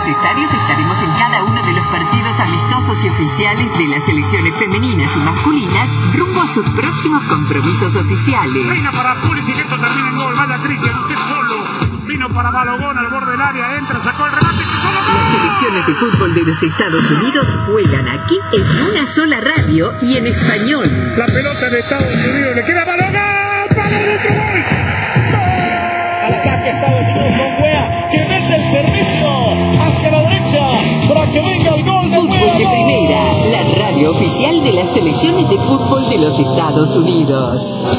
los estadios estaremos en cada uno de los partidos amistosos y oficiales de las selecciones femeninas y masculinas rumbo a sus próximos compromisos oficiales. Reina para Pulisic, esto termina en gol, manda Cristian, usted solo. Vino para Balogón al borde del área, entra, sacó el remate. Las selecciones de fútbol de los Estados Unidos juegan aquí en una sola radio y en español. La pelota de Estados Unidos, le queda Balogón. ¡Balogón, otro gol! Al ataque Estados Unidos con Wea, que mete el servicio hacia la derecha para que venga el gol de Fútbol Wea. de Primera, la radio oficial de las selecciones de fútbol de los Estados Unidos.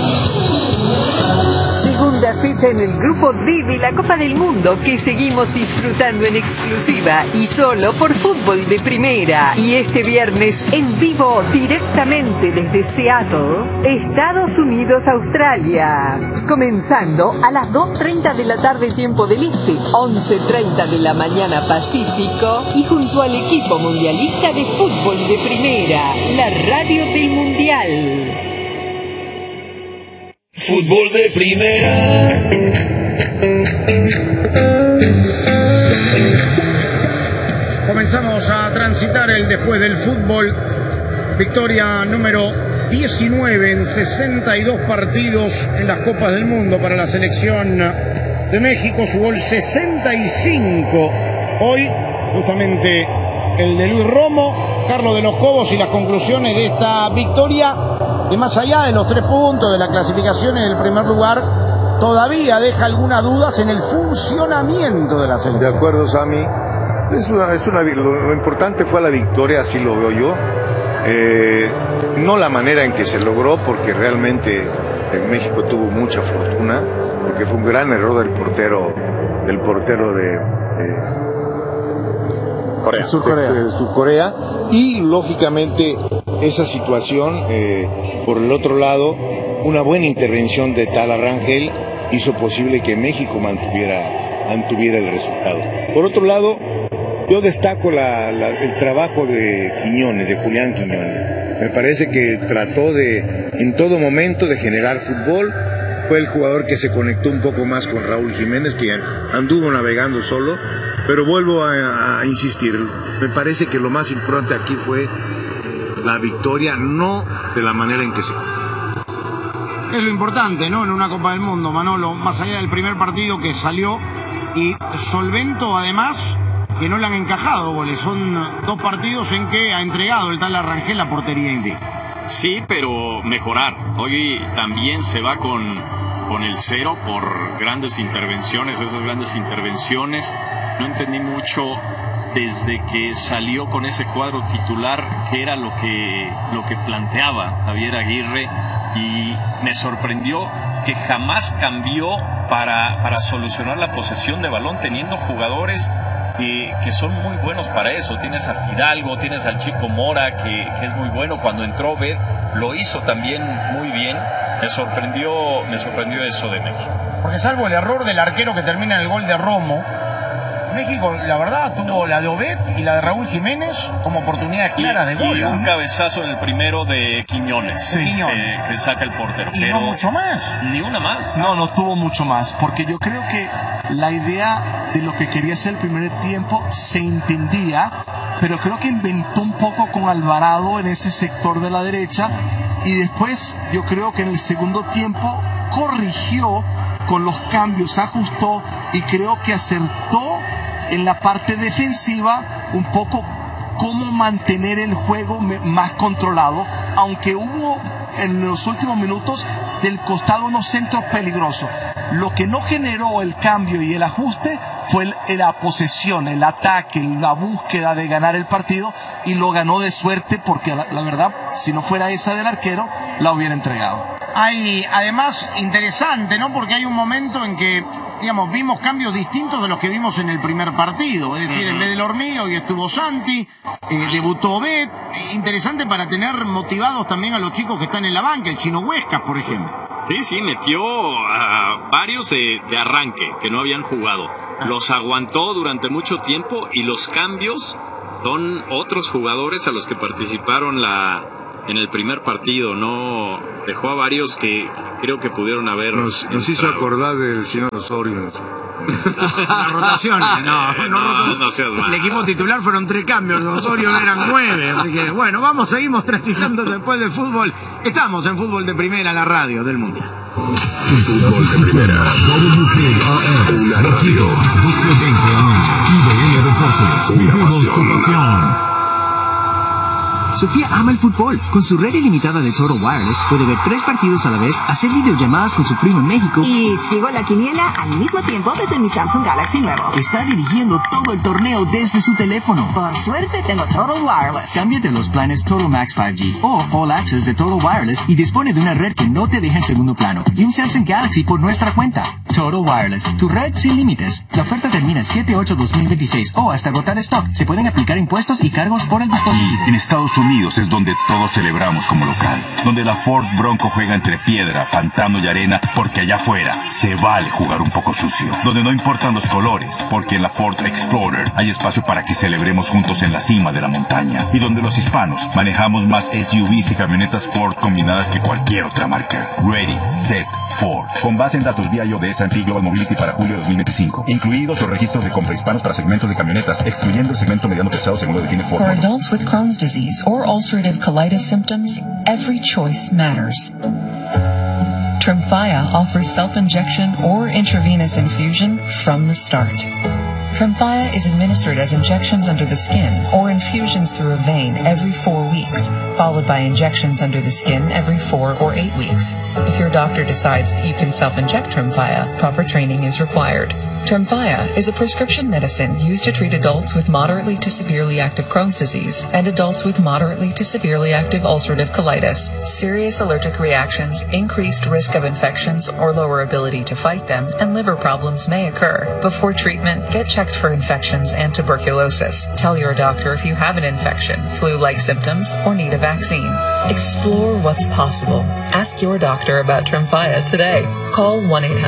Segunda fecha en el grupo D de la Copa del Mundo que seguimos disfrutando en exclusiva y solo por Fútbol de Primera. Y este viernes en vivo directamente desde Seattle, Estados Unidos, Australia. Comenzando a las 2:30 de la tarde tiempo del Este, 11:30 de la mañana Pacífico y junto al equipo mundialista de Fútbol de Primera, la radio del Mundial. Fútbol de Primera. Comenzamos a transitar el después del fútbol. Victoria número 19 en 62 partidos en las Copas del Mundo para la selección de México. Su gol 65. Hoy, justamente, el de Luis Romo, Carlos de los Cobos y las conclusiones de esta victoria. Y más allá de los 3 puntos de la clasificación en el primer lugar, todavía deja algunas dudas en el funcionamiento de la selección. De acuerdo, Sammy. Lo importante fue la victoria, así lo veo yo. No la manera en que se logró, porque realmente en México tuvo mucha fortuna, porque fue un gran error del portero de Surcorea. Y lógicamente esa situación, por el otro lado, una buena intervención de Tala Rangel hizo posible que México mantuviera el resultado. Por otro lado, yo destaco el trabajo de Quiñones, de Julián Quiñones. Me parece que trató en todo momento de generar fútbol. Fue el jugador que se conectó un poco más con Raúl Jiménez, que anduvo navegando solo. Pero vuelvo a insistir, me parece que lo más importante aquí fue la victoria, no de la manera en que se... Es lo importante, ¿no? En una Copa del Mundo, Manolo, más allá del primer partido que salió y solvento, además, que no le han encajado goles. Son 2 partidos en que ha entregado el tal Arrangel la portería invicta. Sí, pero mejorar. Hoy también se va con el 0 por grandes intervenciones, esas grandes intervenciones. No entendí mucho desde que salió con ese cuadro titular qué era lo que planteaba Javier Aguirre, y me sorprendió que jamás cambió para solucionar la posesión de balón, teniendo jugadores que son muy buenos para eso. Tienes a Fidalgo, tienes al Chico Mora, que es muy bueno. Cuando entró Bed lo hizo también muy bien. Me sorprendió eso de México. Porque salvo el error del arquero que termina en el gol de Romo, México, la verdad, tuvo la de Obed y la de Raúl Jiménez como oportunidades claras de gol. Y un cabezazo en el primero de Quiñones, Sí. que saca el portero. Y no mucho más. Ni una más. No tuvo mucho más, porque yo creo que la idea de lo que quería hacer el primer tiempo se entendía, pero creo que inventó un poco con Alvarado en ese sector de la derecha, y después yo creo que en el segundo tiempo corrigió con los cambios, ajustó y creo que acertó en la parte defensiva un poco cómo mantener el juego más controlado, aunque hubo en los últimos minutos del costado unos centros peligrosos. Lo que no generó el cambio y el ajuste fue la posesión, el ataque, la búsqueda de ganar el partido, y lo ganó de suerte, porque la verdad, si no fuera esa del arquero, la hubiera entregado. Hay, además, interesante, ¿no? Porque hay un momento en que, digamos, vimos cambios distintos de los que vimos en el primer partido. Es decir, en vez del Hormiga, hoy estuvo Santi, debutó Bet. Interesante para tener motivados también a los chicos que están en la banca, el Chino Huescas, por ejemplo. Sí, metió a varios de arranque que no habían jugado. Los aguantó durante mucho tiempo, y los cambios son otros jugadores a los que participaron en el primer partido. No dejó a varios que creo que pudieron haber... Nos hizo acordar del señor Osorio Las rotaciones, no seas mal. El equipo titular fueron 3 cambios, los Osorio eran 9, así que bueno, seguimos transitando después del fútbol. Estamos en Fútbol de Primera, la radio del Mundial. Fútbol de Primera, WKRS, latido 1220 AM, IBM Deportes, vivimos tu pasión. Sofía ama el fútbol. Con su red ilimitada de Total Wireless puede ver 3 partidos a la vez, hacer videollamadas con su primo en México y sigo la quiniela al mismo tiempo desde mi Samsung Galaxy nuevo. Está dirigiendo todo el torneo desde su teléfono. Por suerte tengo Total Wireless. Cámbiate los planes Total Max 5G o All Access de Total Wireless y dispone de una red que no te deja en segundo plano y un Samsung Galaxy por nuestra cuenta. Total Wireless, tu red sin límites. La oferta termina el 7/8/2026 o hasta agotar stock. Se pueden aplicar impuestos y cargos por el dispositivo. En Estados Unidos es donde todos celebramos como local, donde la Ford Bronco juega entre piedra, pantano y arena, porque allá afuera se vale jugar un poco sucio, donde no importan los colores, porque en la Ford Explorer hay espacio para que celebremos juntos en la cima de la montaña, y donde los hispanos manejamos más SUVs y camionetas Ford combinadas que cualquier otra marca. Ready, Set, Ford. Con base en datos BIO de S&P Global Mobility para julio de 2025, incluidos los registros de compra hispanos para segmentos de camionetas, excluyendo el segmento mediano pesado según lo define Ford. For adults with Crohn's disease or ulcerative colitis symptoms, every choice matters. Tremfya offers self-injection or intravenous infusion from the start. Tremfya is administered as injections under the skin or infusions through a vein every 4 weeks, followed by injections under the skin every 4 or 8 weeks. If your doctor decides that you can self-inject Tremfya, proper training is required. Tremfya is a prescription medicine used to treat adults with moderately to severely active Crohn's disease and adults with moderately to severely active ulcerative colitis. Serious allergic reactions, increased risk of infections or lower ability to fight them, and liver problems may occur. Before treatment, get checked for infections and tuberculosis. Tell your doctor if you have an infection, flu-like symptoms, or need a vaccine. Explore what's possible. Ask your doctor about Tremfya today. Call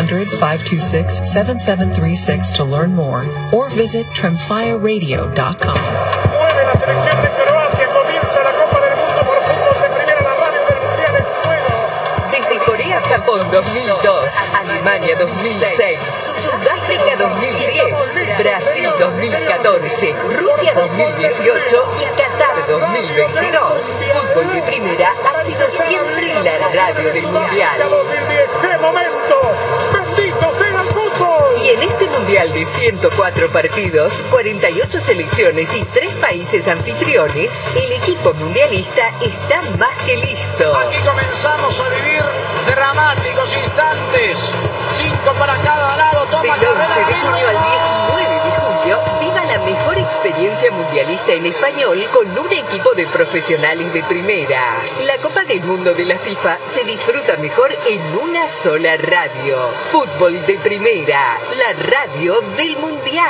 1-800-526-7736 to learn more or visit tremfyaradio.com. Mueve la selección de Croacia, comienza la Copa del Mundo por Fútbol de Primera, la radio del Mundial en juego. Desde Corea, Japón 2002, Alemania 2006, Sudáfrica 2010, Brasil 2014, Rusia 2018 y Qatar 2022. Fútbol de Primera ha sido siempre la radio del Mundial. 2010, ¡qué momento! ¡Bendito sea el fútbol! Y en este Mundial de 104 partidos, 48 selecciones y 3 países anfitriones, el equipo mundialista está más que listo. Aquí comenzamos a vivir dramáticos instantes. 5 para cada lado. Toma Del 11 de carrera, junio al 19 de julio, viva la mejor experiencia mundialista en español con un equipo de profesionales de primera. La Copa del Mundo de la FIFA se disfruta mejor en una sola radio. Fútbol de Primera, la radio del Mundial.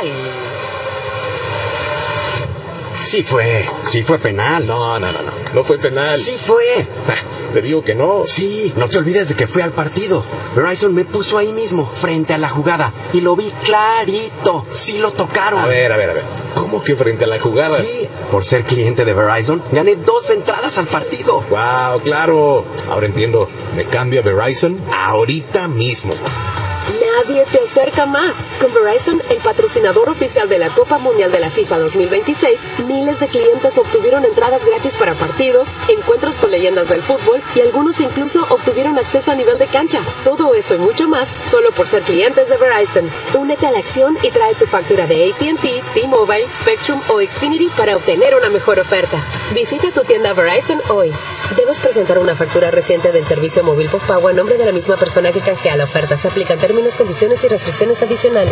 Sí fue penal. No fue penal. Sí fue. Te digo que no. Sí, no te olvides de que fui al partido. Verizon me puso ahí mismo, frente a la jugada, y lo vi clarito. Sí lo tocaron. A ver. ¿Cómo que frente a la jugada? Sí, por ser cliente de Verizon, gané 2 entradas al partido. Wow, claro. Ahora entiendo. Me cambio a Verizon ahorita mismo. Nadie te acerca más. Con Verizon, el patrocinador oficial de la Copa Mundial de la FIFA 2026, miles de clientes obtuvieron entradas gratis para partidos, encuentros con leyendas del fútbol y algunos incluso obtuvieron acceso a nivel de cancha. Todo eso y mucho más solo por ser clientes de Verizon. Únete a la acción y trae tu factura de AT&T, T-Mobile, Spectrum o Xfinity para obtener una mejor oferta. Visita tu tienda Verizon hoy. Debes presentar una factura reciente del servicio móvil postpago a nombre de la misma persona que canjea la oferta. Se aplican términos, condiciones y restricciones adicionales.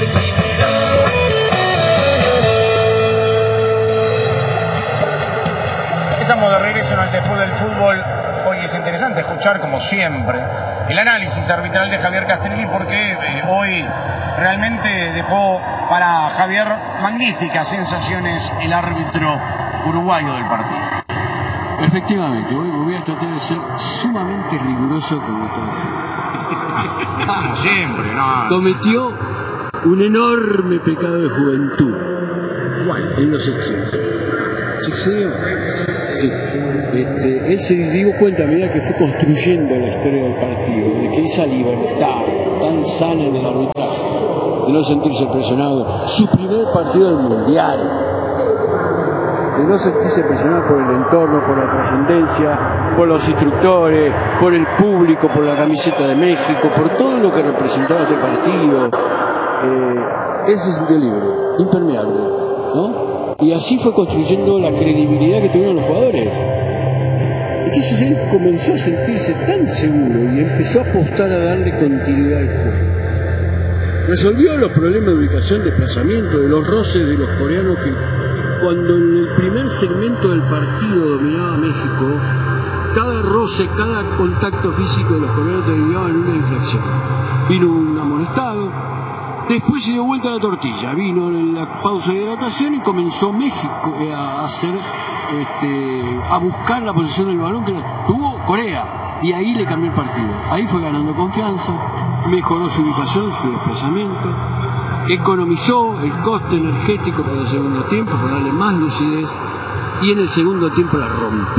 Estamos de regreso en el Después del Fútbol. Hoy es interesante escuchar, como siempre, el análisis arbitral de Javier Castrilli, porque hoy realmente dejó para Javier magníficas sensaciones el árbitro uruguayo del partido. Efectivamente, hoy voy a tratar de ser sumamente riguroso con lo todo. Como siempre, ¿no? Cometió un enorme pecado de juventud. ¿Cuál? En los excesos. ¿Se excedió? Sí. Él se dio cuenta a medida que fue construyendo la historia del partido, de que esa libertad tan sana en el arbitraje de no sentirse presionado, su primer partido del Mundial, de no sentirse presionado por el entorno, por la trascendencia, por los instructores, por el público, por la camiseta de México, por todo lo que representaba este partido. Él se sintió libre, impermeable, ¿no? Y así fue construyendo la credibilidad que tuvieron los jugadores. Entonces él comenzó a sentirse tan seguro y empezó a apostar a darle continuidad al juego. Resolvió los problemas de ubicación, desplazamiento, de los roces de los coreanos que cuando en el primer segmento del partido dominaba México, cada roce, cada contacto físico de los coreanos terminaba en una infracción. Vino un amonestado, después se dio vuelta la tortilla, vino la pausa de hidratación y comenzó México a hacer a buscar la posición del balón que la tuvo Corea, y ahí le cambió el partido. Ahí fue ganando confianza, mejoró su ubicación, su desplazamiento, economizó el coste energético para el segundo tiempo, para darle más lucidez, y en el segundo tiempo la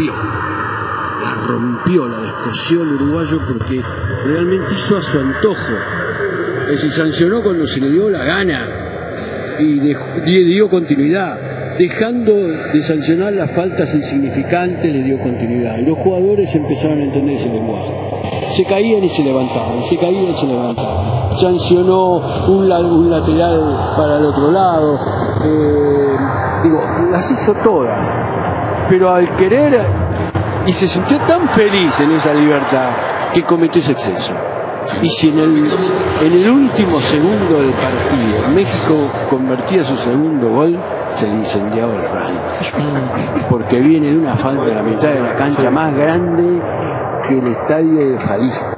rompió, la descosió el uruguayo, porque realmente hizo a su antojo. Es decir, sancionó cuando se le dio la gana y dio continuidad. Dejando de sancionar las faltas insignificantes, le dio continuidad. Y los jugadores empezaron a entender ese lenguaje. Se caían y se levantaban, se caían y se levantaban. Sancionó un lateral para el otro lado. Las hizo todas. Pero al querer, y se sintió tan feliz en esa libertad, que cometió ese exceso. Y si en el último segundo del partido México convertía su segundo gol, se le incendiaba el rancho, porque viene de una falta de la mitad de la cancha más grande que el estadio de Jalisco.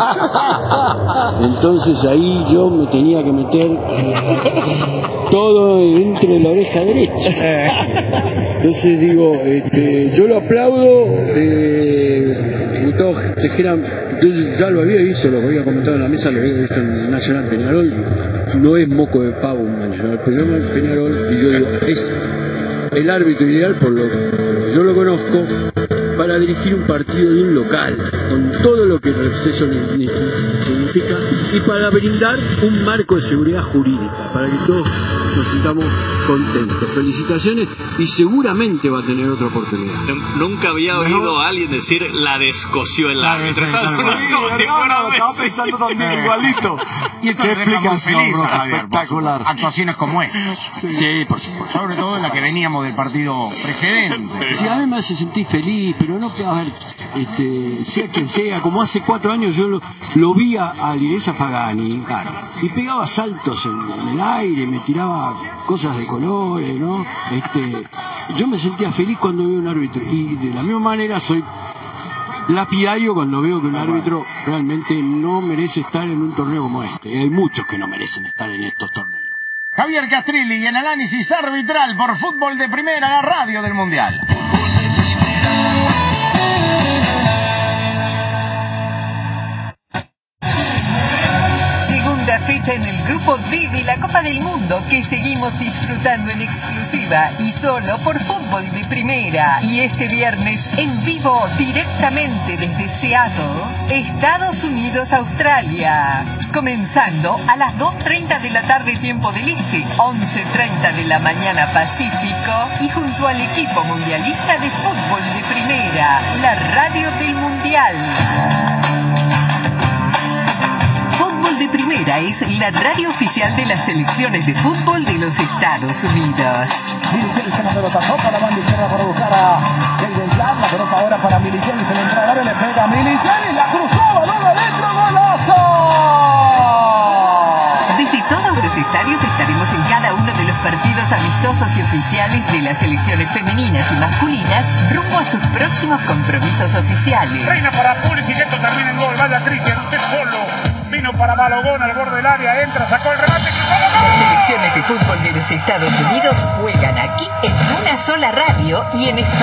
Entonces ahí yo me tenía que meter todo dentro de la oreja derecha. Entonces digo, yo lo aplaudo. Gustavo Tejera, yo ya lo había visto, lo había comentado en la mesa, lo había visto en Nacional Peñarol. No es moco de pavo un Nacional Peñarol, y yo digo, es el árbitro ideal, por lo que yo lo conozco, para dirigir un partido de un local, con todo lo que el receso significa, y para brindar un marco de seguridad jurídica, para que todos nos sintamos contentos. Felicitaciones, y seguramente va a tener otra oportunidad. Nunca había oído a alguien decir la descosió el árbitro. Estaba pensando también igualito. Y esto qué explicación, espectacular. Actuaciones como estas. Sí, por supuesto. Sobre todo en la que veníamos del partido precedente. Sí, a mí me hace sentir feliz, pero no, a ver, sea quien sea, como hace 4 años yo lo vi a Liresa Fagani, claro, y pegaba saltos en el aire, me tiraba cosas de colores, ¿no? Yo me sentía feliz cuando veo un árbitro, y de la misma manera soy lapidario cuando veo que un árbitro realmente no merece estar en un torneo como este. Hay muchos que no merecen estar en estos torneos. Javier Castrilli en análisis arbitral por Fútbol de Primera, la radio del Mundial. Fecha en el Grupo D de la Copa del Mundo que seguimos disfrutando en exclusiva y solo por Fútbol de Primera. Y este viernes en vivo directamente desde Seattle, Estados Unidos, Australia. Comenzando a las 2:30 de la tarde tiempo del Este, 11:30 de la mañana Pacífico, y junto al equipo mundialista de Fútbol de Primera, la radio del Mundial. Fútbol de Primera es la radio oficial de las selecciones de fútbol de los Estados Unidos. Milichelis con la pelota, toca la banda izquierda para buscar a Jayden Clark. La pelota ahora para Milichelis, en la entrada le pega a Milichelis, la cruzó, balón adentro, golazo. Desde todos los estadios estaremos en cada uno de los partidos amistosos y oficiales de las selecciones femeninas y masculinas rumbo a sus próximos compromisos oficiales. Reina para Pulisic, esto termina en gol, vaya Cristian, usted solo. Vino para Malogón al borde del área, entra, sacó el remate. Las selecciones de fútbol de los Estados Unidos juegan aquí en una sola radio y en español.